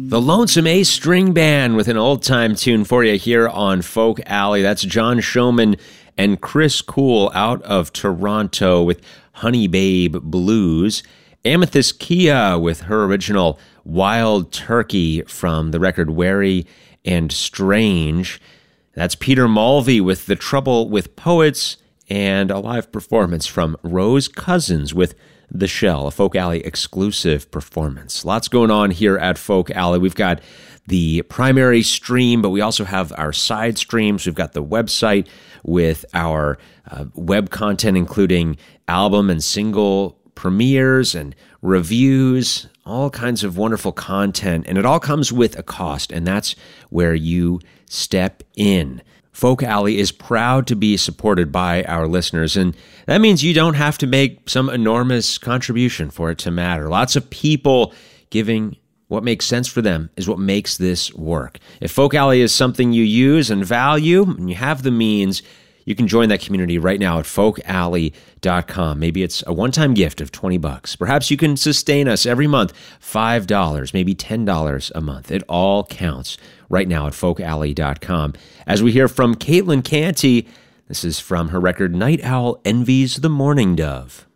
The Lonesome Ace String Band with an old-time tune for you here on Folk Alley. That's John Schoeman and Chris Cool out of Toronto with Honey Babe Blues. Amethyst Kia with her original Wild Turkey from the record Wary and Strange. That's Peter Mulvey with The Trouble with Poets, and a live performance from Rose Cousins with The Shell, a Folk Alley exclusive performance. Lots going on here at Folk Alley. We've got the primary stream, but we also have our side streams. We've got the website with our web content, including album and single premieres and reviews, all kinds of wonderful content. And it all comes with a cost, and that's where you step in. Folk Alley is proud to be supported by our listeners, and that means you don't have to make some enormous contribution for it to matter. Lots of people giving what makes sense for them is what makes this work. If Folk Alley is something you use and value, and you have the means, you can join that community right now at folkalley.com. Maybe it's a one-time gift of $20. Perhaps you can sustain us every month, $5, maybe $10 a month. It all counts right now at folkalley.com. As we hear from Caitlin Canty, this is from her record Night Owl Envies the Morning Dove.